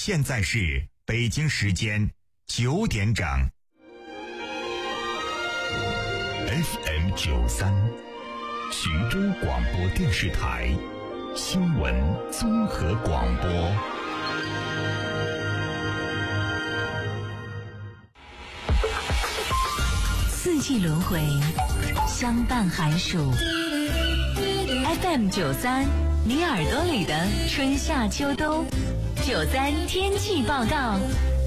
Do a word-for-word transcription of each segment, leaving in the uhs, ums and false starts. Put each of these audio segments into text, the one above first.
现在是北京时间九点整。 F M 九三，徐州广播电视台新闻综合广播。 四季轮回，相伴寒暑。F M 九三，你耳朵里的春夏秋冬。九三天气报告，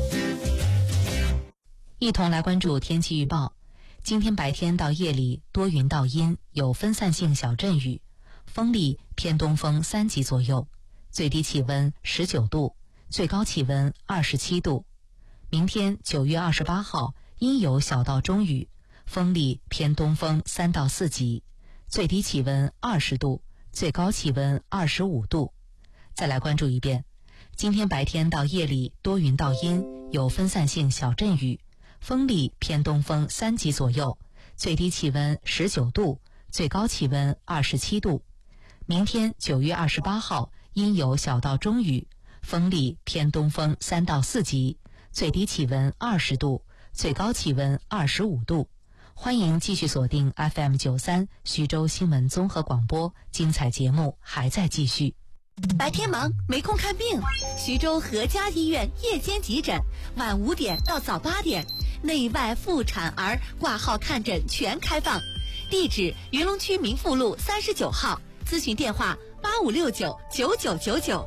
一同来关注天气预报。今天白天到夜里多云到阴，有分散性小阵雨，风力偏东风三级左右，最低气温十九度，最高气温二十七度。明天九月二十八号阴有小到中雨，风力偏东风三到四级，最低气温二十度，最高气温二十五度。再来关注一遍，今天白天到夜里多云到阴，有分散性小阵雨，风力偏东风三级左右，最低气温十九度，最高气温二十七度。明天九月二十八号阴有小到中雨，风力偏东风三到四级，最低气温二十度，最高气温二十五度。欢迎继续锁定 F M 九三 徐州新闻综合广播，精彩节目还在继续。 白天忙没空看病，徐州和家医院夜间急诊，晚五点到早八点，内外妇产儿挂号看诊全开放。地址云龙区民富路三十九号，咨询电话八五六九九九九九。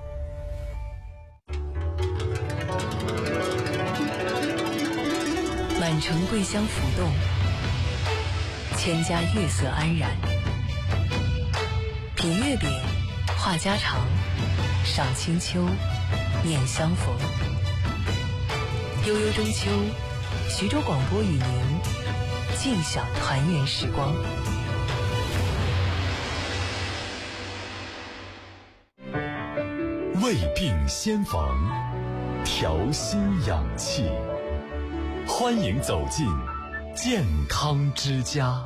满城桂香浮动，千家月色安然。品月饼，话家常，赏清秋，念相逢。悠悠中秋，徐州广播与您尽享团圆时光。 胃病先防，调心养气。欢迎走进健康之家。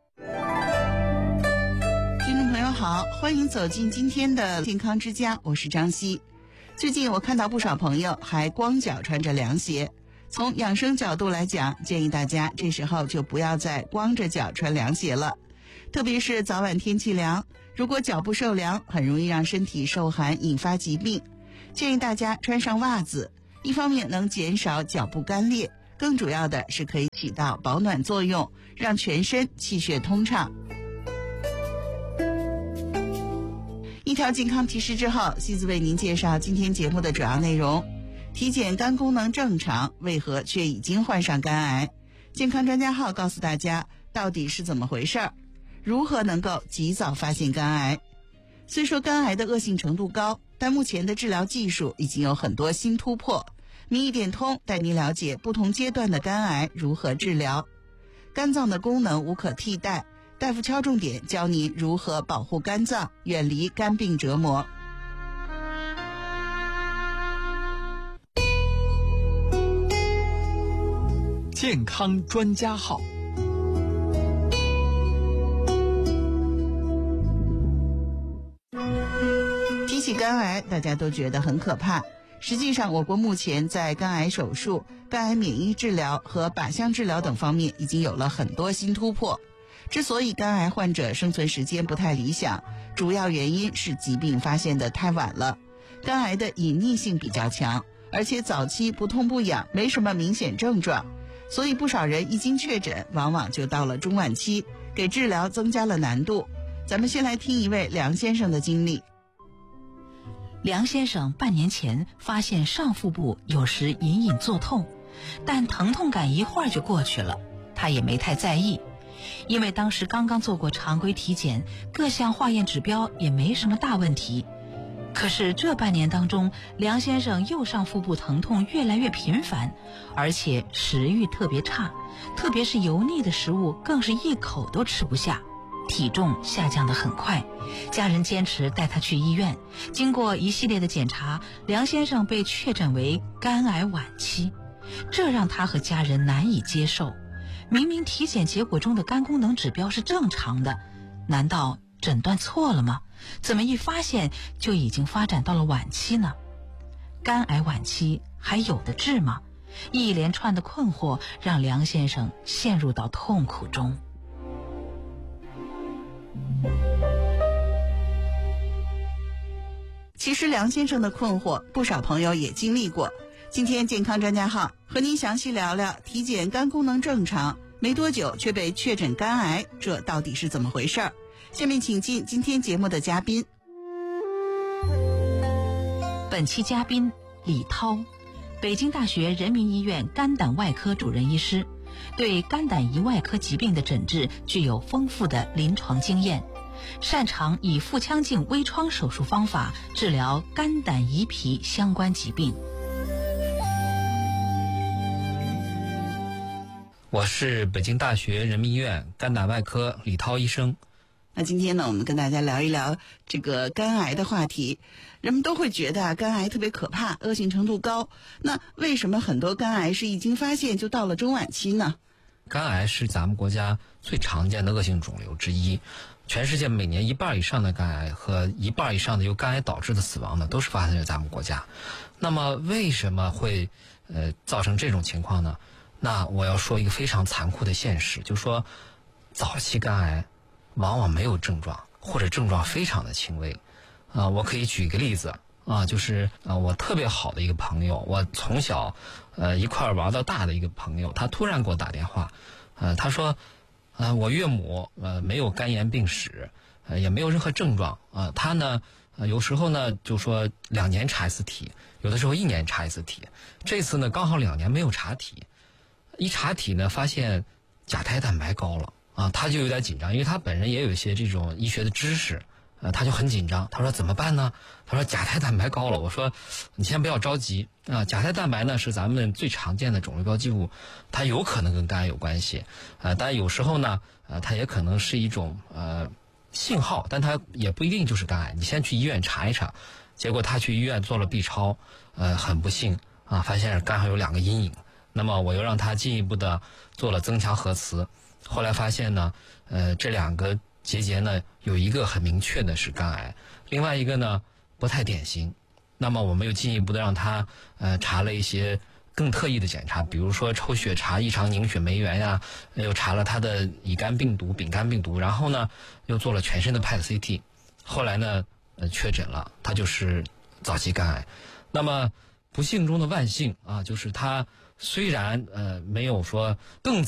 听众朋友好，欢迎走进今天的健康之家，我是张希。最近我看到不少朋友还光脚穿着凉鞋，从养生角度来讲，建议大家这时候就不要再光着脚穿凉鞋了。特别是早晚天气凉，如果脚部受凉，很容易让身体受寒，引发疾病。建议大家穿上袜子，一方面能减少脚部干裂，更主要的是可以起到保暖作用，让全身气血通畅。一条健康提示之后，西子为您介绍今天节目的主要内容。体检肝功能正常，为何却已经患上肝癌？健康专家号告诉大家到底是怎么回事儿，如何能够及早发现肝癌。虽说肝癌的恶性程度高，但目前的治疗技术已经有很多新突破。民意点通带您了解不同阶段的肝癌如何治疗。肝脏的功能无可替代，大夫敲重点教您如何保护肝脏，远离肝病折磨。 健康专家号。 提起肝癌，大家都觉得很可怕。实际上，我国目前在肝癌手术、肝癌免疫治疗和靶向治疗等方面已经有了很多新突破。之所以肝癌患者生存时间不太理想，主要原因是疾病发现的太晚了。肝癌的隐匿性比较强，而且早期不痛不痒，没什么明显症状，所以不少人一经确诊，往往就到了中晚期，给治疗增加了难度。咱们先来听一位梁先生的经历。 梁先生半年前发现上腹部有时隐隐作痛，但疼痛感一会儿就过去了，他也没太在意，因为当时刚刚做过常规体检，各项化验指标也没什么大问题。可是这半年当中，梁先生右上腹部疼痛越来越频繁，而且食欲特别差，特别是油腻的食物更是一口都吃不下，体重下降得很快。家人坚持带他去医院，经过一系列的检查，梁先生被确诊为肝癌晚期，这让他和家人难以接受。明明体检结果中的肝功能指标是正常的，难道诊断错了吗？怎么一发现就已经发展到了晚期呢？ 肝癌晚期还有的治吗？一连串的困惑让梁先生陷入到痛苦中。 其实梁先生的困惑，不少朋友也经历过。今天健康专家号和您详细聊聊体检肝功能正常，没多久却被确诊肝癌，这到底是怎么回事儿？下面请进今天节目的嘉宾。 本期嘉宾李涛，北京大学人民医院肝胆外科主任医师，对肝胆胰外科疾病的诊治具有丰富的临床经验，擅长以腹腔镜微创手术方法治疗肝胆胰脾相关疾病。 我是北京大学人民医院肝胆外科李涛医生。 那今天呢，我们跟大家聊一聊这个肝癌的话题。人们都会觉得啊，肝癌特别可怕，恶性程度高。那为什么很多肝癌是一经发现就到了中晚期呢？ 肝癌是咱们国家最常见的恶性肿瘤之一，全世界每年一半以上的肝癌和一半以上的由肝癌导致的死亡呢，都是发生在咱们国家。那么为什么会呃造成这种情况呢？那我要说一个非常残酷的现实，就是说早期肝癌往往没有症状，或者症状非常的轻微。啊、呃，我可以举一个例子啊，就是呃我特别好的一个朋友，我从小呃一块玩到大的一个朋友，他突然给我打电话，呃他说，呃我岳母呃没有肝炎病史，呃也没有任何症状啊、呃，他呢呃有时候呢就说两年查一次体，有的时候一年查一次体，这次呢刚好两年没有查体，一查体呢发现甲胎蛋白高了啊，他就有点紧张，因为他本人也有一些这种医学的知识。呃，他就很紧张，他说怎么办呢？他说甲胎蛋白高了。我说你先不要着急啊，甲胎蛋白呢是咱们最常见的肿瘤标记物，它有可能跟肝癌有关系，呃，但有时候呢，呃，它也可能是一种呃信号，但它也不一定就是肝癌。你先去医院查一查，结果他去医院做了 B 超，呃，很不幸啊，发现肝上有两个阴影。那么我又让他进一步的做了增强核磁，后来发现呢，呃，这两个结节呢，有一个很明确的是肝癌，另外一个呢不太典型。那么我们又进一步的让他呃查了一些更特异的检查，比如说抽血查异常凝血酶原呀，又查了他的乙肝病毒、丙肝病毒，然后呢又做了全身的 P E T C T， 后来呢呃确诊了，他就是早期肝癌。那么不幸中的万幸啊，就是他虽然呃没有说更